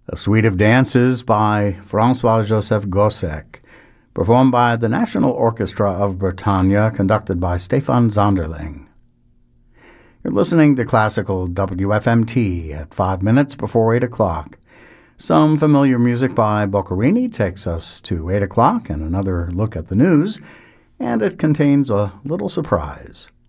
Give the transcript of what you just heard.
A suite of dances by François-Joseph Gossec, performed by the National Orchestra of Bretagne, conducted by Stefan Zonderling. You're listening to Classical WFMT at 5 minutes before 8 o'clock. Some familiar music by Boccherini takes us to 8 o'clock and another look at the news, and it contains a little surprise.